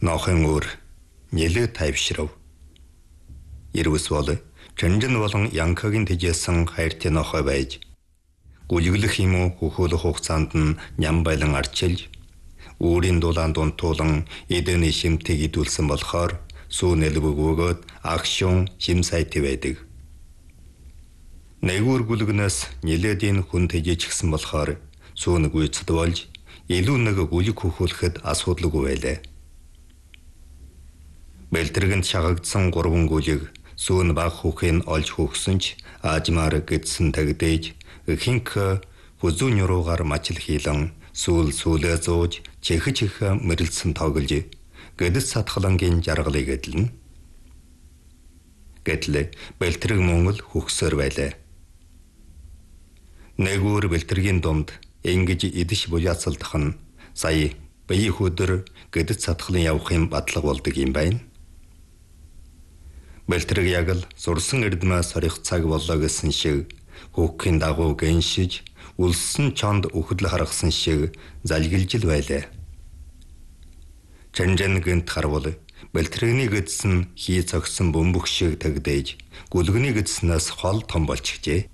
Нохон өөр нэлээд тайвшрав. Ирвэс бол Чанжин болон Янкагийн тэжээсэн хайртай нохой байж гүлгэлэх юм уу хөхөөлөх хугацаанд нь ням байлан арчилж өөрийн дулаан дунтуулан эдэний шимтгийг идүүлсэн болохоор сүү нэлбэг өгөөд агшуун шим сайтай байдаг. Нэгүр гүлгнээс нэлээдийн хүн тэжээж гисэн болохоор сүү нэг үйцэд болж илүү нэг гүлэг хөхөөлөхөд асуудалгүй байлаа. Бэлтэргэнд шагагдсан гурван гүлэг сүүн баг хүүхийн олж хөхсөн ч аажмаар гэдсэн тагдээж хинк хүзүүн юруугаар мачил хийлэн сүүлээ зууж чихэж мэрэлсэн тоглож гэдэс сатхлангийн жаргалыг эдлэн. Гэтэл бэлтрэг Монгол хөхсөр байлаа. Нэгүр бэлтэргийн дунд ингэж идэж буяацалдах нь сая бие хөдөр гэдэс сатхлан явахын батлага болдог юм байна. Бэлтрэг яг л зурсан эрдмээс сорих цаг боллоо гэсэн шиг хүүхдийн дагуу гэншиж үлссэн чонд өхөдл харгасан шиг залгилжил байлаа. Чанжин гэнт харвал бэлтрэгний гэдсэн хий цогсон бөмбөг шиг тагдээж гүлгний гэдснээс хол том болчихжээ.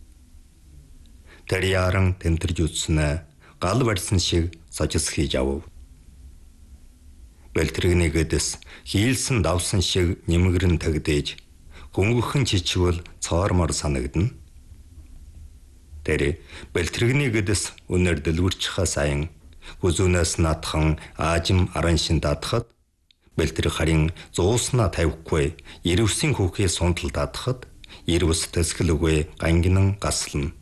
Тэр яран тэмтэрж үтснэ гал барьсан шиг сожис хийж авав. Бэлтрэгний гэдэс хийлсэн давсан шиг нэмгэрэн тагдээж хөнгөхөн чичвэл цоормор санагдана. Тэр бэлтрэгний гэдэс өнөр дэлгүрчхаа сайн хүзүүнээс натхан аажим аран шин дадахад бэлтрэг харин зууснаа тавихгүй ирвсийн хүүхээ сунтал дадахад ирвс тэсгэлгүй гангинан гаслана.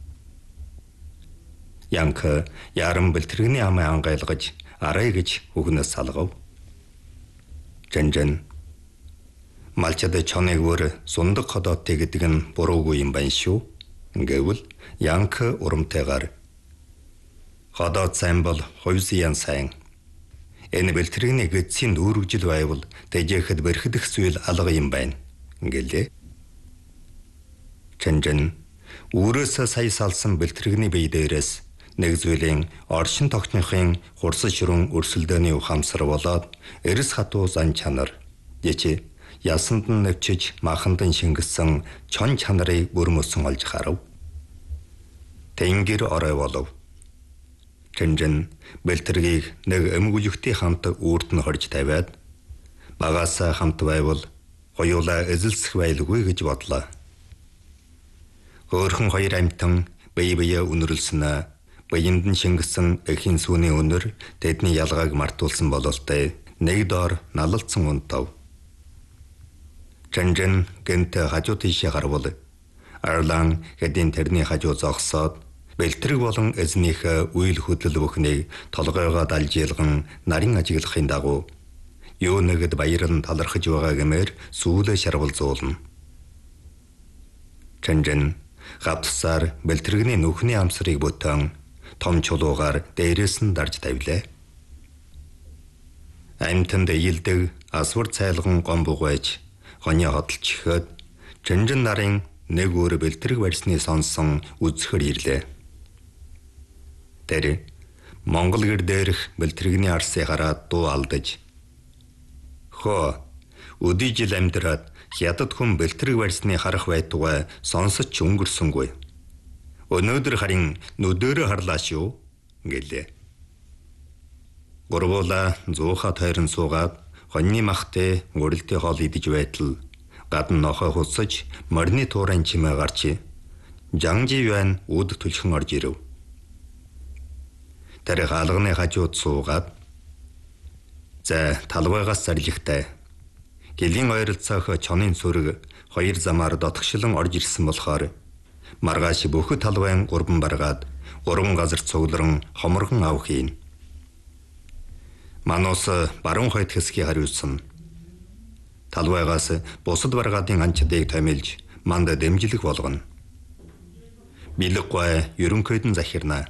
Янка яран бэлтрэгний амаа ангайлгаж арай гэж хүүхнээс салгав. Чанжин малчад чоныг өөр сундаг ходоотой гэдэг нь буруугүй юм байна шүү. Гэвэл Янка урамтайгаар ходоод сайн бол хувьсян сайн. Энэ бэлтрэгний гэдсийн дүүргжил байвал тэжээхэд бэрхэдэх зүйл алга юм байна. Гэлээ. Чанжин өөрөөсөө сая салсан бэлтрэгний бие дээрээс нэг зүйлийн оршин тогтнохын хурсан ширүүн өрсөлдөөний ухаамсар болоод эрс хатуу зан чанар дэчи ясанд нь навчиж махандан шингэсэн чон чанарыг бүрмөсөн олж харав. Тэнгэр орой болов. Чанжин бэлтэргийг нэг эмгүүлэгтэй хамт үрд нь хорж тавиад багаасаа хамт байвал хоёулаа эзэлсэх байлгүй гэж бодлоо. Хөөрхөн хоёр амьтан бие үнэрлснэ. Баянд нь шингэсэн эхийн сүүний өнөр тэдний ялгааг мартуулсан бололтой нэг доор налалцсан унтав. Чанжин гэнт хажуу тийшээ гарвал Арлан хэдийн тэрний хажуу зогсоод бэлтрэг болон эзнийхээ үйл хөдлөл бүхнийг толгойгоо далжийлган нарийн ажиглахын дагуу юу нэгэд баяран талархаж байгаа гэмээр сүүлээ шарвалзуулна. Чанжин гавтсаар бэлтрэгний нүхний амсрыг бүтэн том чулуугаар дээрээс нь дарж тавилаа. Амьтанд ийдэг асвар цайлган гомбог байж хоны хөдөлж ихэд Чанжин нарын нэг өөр бэлтрэг барьсны сонсон үзэхэр ирлээ. Тэр Монгол гэр дээрх бэлтрэгний арсыг хараад дуу алдаж хөө өдий жил амьдраад хятад хүн бэлтрэг барьсны харах байтугай сонсож өнгөрсөнгүй. Өнөөдөр харин нүдэрэ харлаа шүү гэлээ. Гурвуулаа зууха тойрон суугаад хоньны махтай үрэлтэй хоол идэж байтал гадна нохой хусаж морины туурын чимээ гарч Жанжи юан үд түлхэн орж ирэв. Тэр хаалганы хажууд суугаад за талбайгаас зарлихтай гэлийн ойролцоох чонын сүрэг хоёр замаар дотгошлон орж ирсэн болохоор маргааш бүхэл талбайн гурван баргаад гурван газар цугларан хоморгон авах хийн. Манус баруун хойд хэсгийг хариуцсан. Талбайгаас бусад баргаадын анчдыг томилж манд дэмжлэг болгоно. Билэггүй ерөнхийдэн захирна.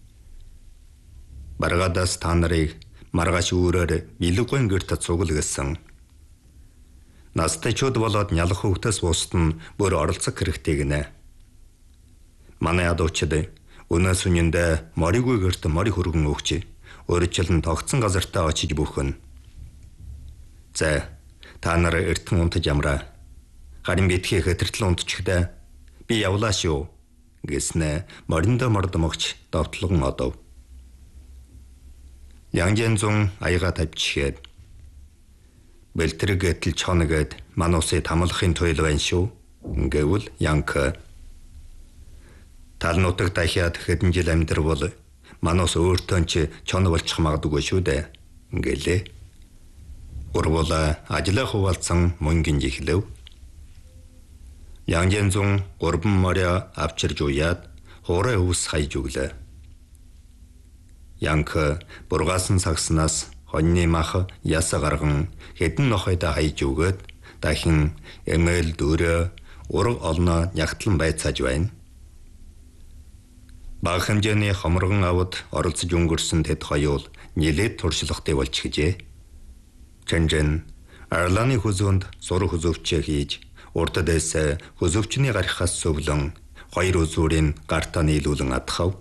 Баргаадаас та нарыг маргааш өөрөөр билэггүй гэрт цугл гэсэн. Настайчуд болоод нялх хөвгтөөс бусд нь бүр оролцох хэрэгтэй гинэ. Манай ядуучид өнөөс үнэндээ морийг гэрт мори хөргөн өгч өөрчлөн тогтсон газартаа очиж бүхэн. За, та нар эртэн унтаж амраа. Харин битгий хэтэртэл унтчихдаа би явлаа шүү гэснэ мориндо мордомогч довтлон одов. Янжэнзун аяга тавьчихээд бэлтрэг гэтэл чоногээд мануусыг тамлахын туйл байна шүү гэвэл Янка талнуудыг дахиад хэдэн жил амьдрвал манус өөртөө ч чон болчих магадгүй шүү дээ гэлээ. Урвала ажлаа хуваалцсан мөнгөнд ихлэв. Янжэнзун 3 моря авчирж уяад хуурай өвс хайж өглөө. Янка бургаасан сагснаас хоньны мах яса гарган хэдэн нохойдоо хайж өгөөд дахин эмээл дөрөө ураг олно нягтлан байцааж байна. Бага хэмжээний хомрогон авд оролцож өнгөрсөн тэд хоёул нэлээд туршлагатай болчихжээ. Чэнжэн Арланы хүзүүнд сурах хүзөвчээ хийж урдадээс хүзөвчний гарахаас сөвлөн 2 үзүүрийн гартаа нийлүүлэн адхав.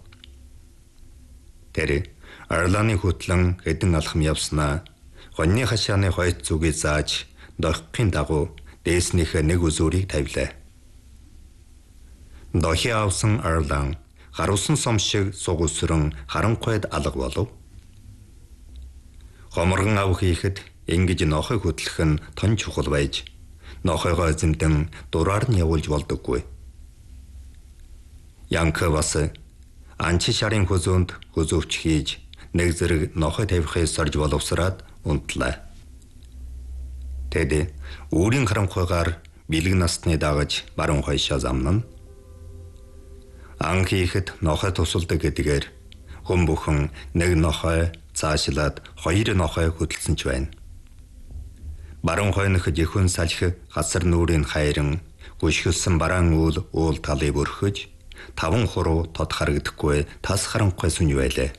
Тэр Арланы хөтлөн хэдэн алхам явснаа хоньны хашааны хойд зүгийг зааж дохихын дагуу дээснийхээ 1 үзүүрийг тавилаа. Дохи авсан Арлан гарусан сом шиг суг өсрөн харанхуйд алга болов. Хоморгон ав хийхэд ингэж нохой хөтлөх нь тон чухал байж нохойгоо эзэмдэн дураар нь явуулж болдоггүй. Янка бас анчи шарын хүзүүнд хүзөвч хийж нэг зэрэг нохой тавихыг сорж боловсраад унтлаа. Тэд өөрийн харанхуйгаар бэлэг насны дагаж баруун хойшоо замнана. Ан хийхэд нохой тусалдаг гэдгээр хүн бүхэн 1 нохой цаашлаад 2 нохой хөдөлсөн ч байна. Баруун хойнох жихүүн салхи хасар нүрийн хайран гүшгэлсэн бараан уул талыг өрхөж 5 хуруу тод харагдахгүй тас харанхуй сүнж байлаа.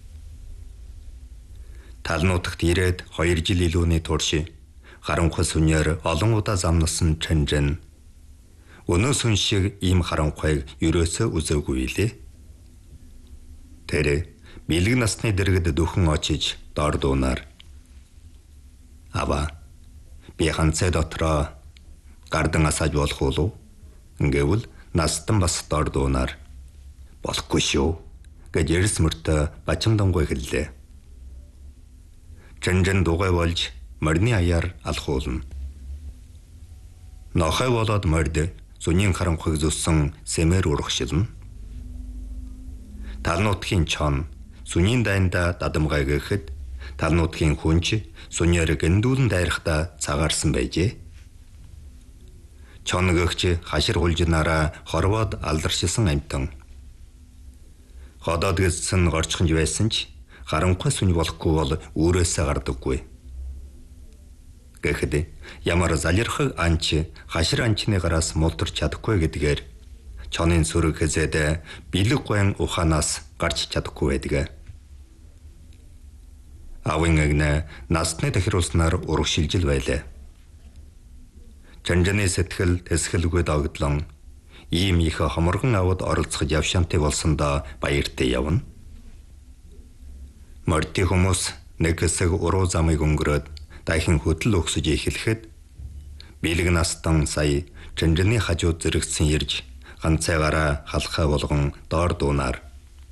Талнуудагт ирээд 2 жил илүүний турш харанхуй сүнээр олон удаа замнасан Чэнжэн өнөө сүн шиг ийм харанхуйг ерөөсөө үзээгүй илээ. Тэр бэлэг насны дэргэд дөхөн очиж дор дуунаар "Ава, би ганцаа дотроо гардан асааж болох уу?" гэвэл настан бас дор дуунаар "Болохгүй шүү" гэж эрс мөртөө бачимдангуй хэллээ. Чэнжэн дугай болж морины аяар алхуулна. Нохой болоод морд зүнийн харанхуйг зүссэн сэмээр урагшилна. Талнуудхийн чон сүнийн дайнда дадамгай гэхэд талнуудхийн хүнч сүнээр гэндүүлэн дайрахта цагаарсан байжээ. Чон гэгч хашир хулжнараа хорвоод алдаршилсан амтан. Ходоод гэсэн горчхонж байсан ч харанхуй сүнж болохгүй бол өөрөөсөө гардаггүй. Гэхэд ямар залирхаг анч хашир анчны гараас мултарч чадахгүй гэдгээр чонын сүрэг хэзээд бэлэг гуйн ухаанаас гарч чадахгүй байдаг. Авын агна насны тахируулснаар урагшилжил байлаа. Чэнжэний сэтгэл тэсгэлгүй догдлон ийм их хоморгон авд оролцоход явшантай болсондоо баяртай явна. Морти хүмүүс нэг хэсэг уруу замыг өнгөрөөд дахин хөдөл өгсөж эхлэхэд бэлэг настан сая Чэнжэний хажууд зэрэгцэн ирж ганцайгаараа халахаа болгон доор дуунаар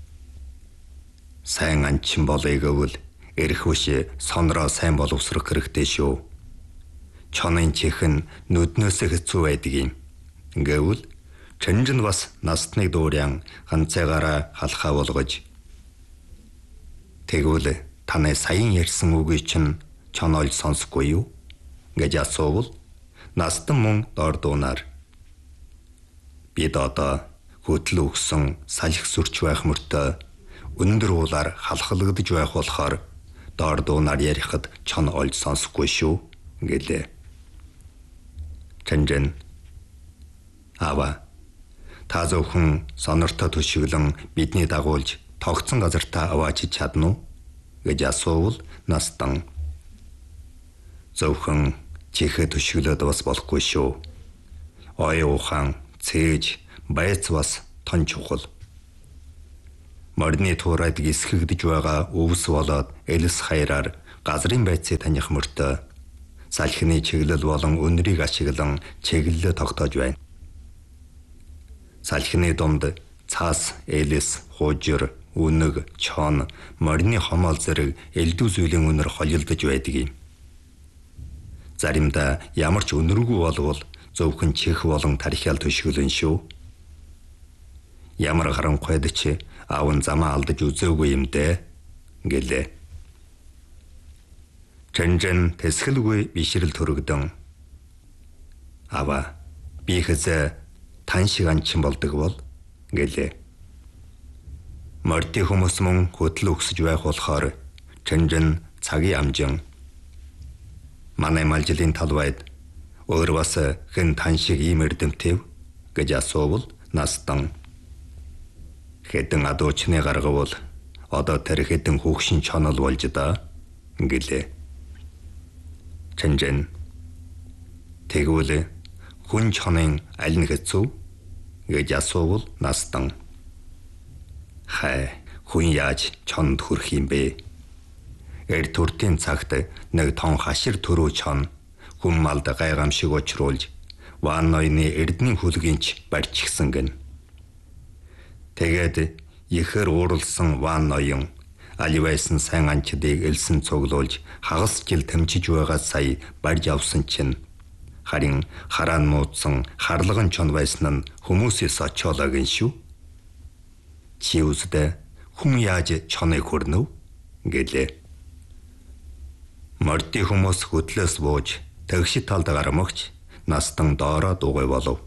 "Сайн анчин болъё гэвэл эрх биш сонроо сайн боловсрох хэрэгтэй шүү. Чонын чихэн нүднөөс хэцүү байдаг юм" гэвэл Чэнжэн бас настны дуурайан ганцайгаараа халахаа болгож "Тэгвэл таны саяын ярьсан үгийг чинь чон олж сонсохгүй юу?" гэж асуувал настан мөн доор дуунаар "Бид одоо хөдөл өгсөн салхи сүрч байх мөртөө өндөр уулаар халахлагдж байх болохоор доор дуунаар ярихад чон олж сонсохгүй шүү" гэлээ. Чэнжэн "Ава, та зөвхөн сонортой төшөглөн бидний дагуулж тогтсон газартаа аваачиж чадна уу гэж асуувал настан "Зөвхөн чихээ төшөглөөд бас болохгүй шүү. Ой ухаан, цээж, байц бас тон чухал. Морины туурайд гисгэгдэж байгаа өвс болоод элс хаяраар газрын байцыг таних мөртөө салхины чиглэл болон үнэрийг ашиглан чиглэлээ тогтоож байна. Салхины дунд цаас, элэс, хуужир, үнэг, чон, морины хомоол зэрэг элдв зүйлийн үнэр холилдож байдаг юм. Заримдаа ямар ч үнэргүй болвол зөвхөн чих болон тархиал төшгөлөн шүү. Ямар харанхуйд ч аав нь замаа алдаж үзээгүй юм дээ гэлээ. Чэнжэн тэсгэлгүй бишрэл төрөгдөн. Аваа би хэзээ тань шиг анчин болдог бол гэлээ. Морьтой хүмүүс мөн хөдөл өгсөж байх болохоор Чэнжэн цагийн амжин. Манай малжилын талбайд өөр бас хэн тань шиг ийм эрдэмтэв гэж асуувал настан. Хэдэн адуучны гаргавал одоо тэр хэдэн хүүхшин чонол болж да гэлээ. Чэнжэн тэгвэл хүн чонын аль нь хэцүү гэж асуувал настан. Хай хүн яаж чонд хүрэх юм бэ? Эр төртийн цагт нэг тон хашир төрөө чон хүн малд гайхамшиг учруулж ван ноёны эрдний хүлгийнч барьчихсан гэн. Тэгээд ихэр ууралсан ван ноён аливайсан сайн анчдыг элсэн цуглуулж хагас жил тэмчиж байгаа сая барьж авсан чинь харин хараа нууцсан харлаган чон байсан нь хүмүүсээс очоолаа гэн шүү. Чи үстэ хүн яаж чоныг хүрнэв гэлээ. Морьтой хүмүүс хөдлөөс бууж тэгшид талд гарамгч настан доороо дуугай болов.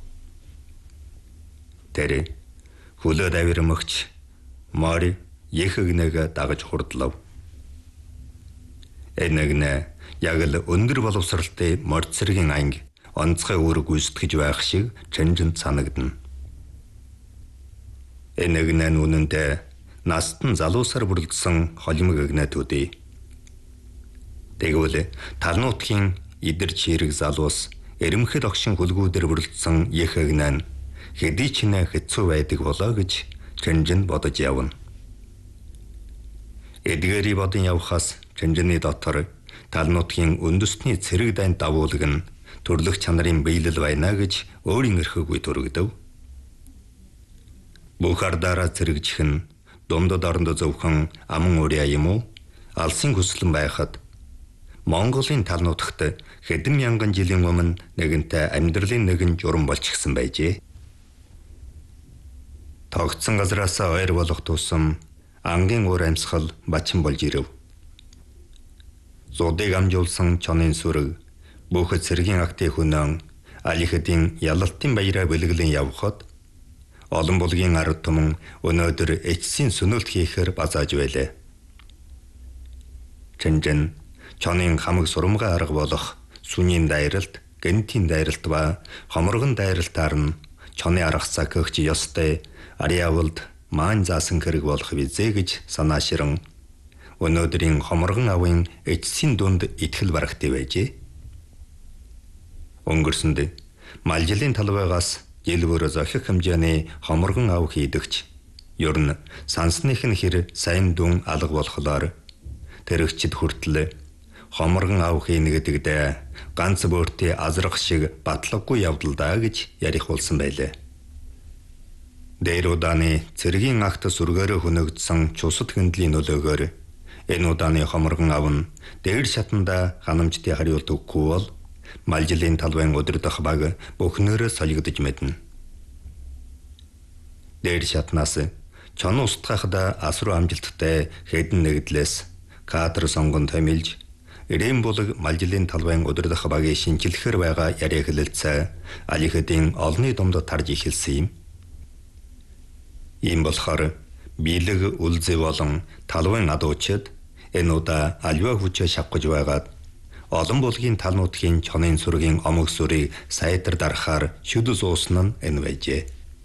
Тэр хөлөө давирмагч мори ихэгнэг дагаж хурдлав. Энэгнэ яг л өндөр боловсралтай морь цэргийн анги онцгой үүрэг гүйцэтгэж байх шиг Чэнжэнд санагдана. Энэгнэ нүнэндээ настан залуусаар бүрэлдсэн холимог эгнэ төдий. Тэгвэл талнуутгийн идэр чирэг залуус эрэмхэд огшин хөлгүүдээр бүрэлдсэн их эгнэ хэдий ч нэ хэцүү байдаг болоо гэж Чэнжэн бодож явна. Эдгээрий бодон явхаас Чэнжэний дотор талнуутгийн үндэсний цэрэг дайн давуулаг нь төрлөх чанарын биелэл байна гэж өөрийн эрхөгүй төрөгдөв. Бүх ардаараа цэрэгжих нь дундад оронд зөвхөн аман урья юм уу? Алсын хүслэн байхад Монголын талнуудагт хэдэн мянган жилийн өмнө нэгэнтээ амьдралын нэгэн журам болчихсон байжээ. Тогтсон газраас ойр болох тусам ангийн уур амьсгал бачин болж ирэв. Зуудыг амжуулсан чонын сүрэг бүх цэргийн актыг хөнөн алихэдийн ялалтын баяраа бэлгэлэн явхад олон булгийн ард түмэн өнөөдөр эцсийн сүнэлт хийхээр базааж байлаа. Чэнжэн чонын хамаг сурамгай арга болох сүнийн дайралт, гэнтийн дайралт ба хоморгон дайралтаар нь чоны аргацаа гэгч ёстой ариавалд маан заасан хэрэг болох визээ гэж санаашран өнөөдрийн хоморгон авын эцсийн дунд итгэл барагтай байжээ. Өнгөрсөнд малжилын талбайгаас жилбөр зохих хэмжээний хоморгон ав хийдэгч ер нь сансных нь хэр сайн дүн алга болохоор тэрэгчд хүртэл хоморгон ав хийнэ гэдэгдээ ганц бөөртий азрах шиг батлаггүй явдалдаа гэж ярих болсон байлээ. Дээр удааны цэргийн акт сүргээрээ хөнөгдсөн чусад хөндлийн нөлөөгөөр энэ удааны хоморгон ав нь дээр шатанда ханамжтын хариулт өгөхгүй бол малжилын талбайн өдөрдөх баг бүхнээрээ солигдож мэднэ. Дээр шатнаас чон устгахад асруу амжилттай хэдэн нэгдлээс кадр сонгон томилж эрэм булаг малжилын талбайн өдөрдөх багийн шинжилэхээр байгаа яриа хэлэлцээ алихэдийн олны дунд тарж ихэлсэн юм. Ийм болохоор биелэг үлзий болон талбайн адуучид энэ удаа аливаа хүчээ шавхаж байгаад олон булгийн талнуудын чонын сүргийн омог сүрийг сайтар дарахаар шүдэл суусан нь энэ байжээ.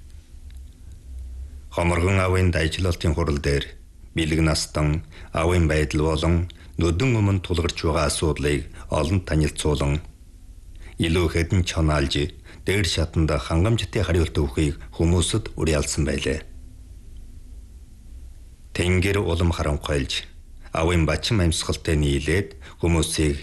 Хоморгон авын дайчлалтын хурал дээр бэлэг настан авын байдал болон нүдэн өмнө тулгарч байгаа асуудлыг олонд танилцуулан илүү хэдэн чон алж дээр шатанда хангамжтай хариулт өгөхийг хүмүүсд уриалсан байлаа. Тэнгэр улам харанхуйлж авын бачин амьсгалтай нийлээд хүмүүсийг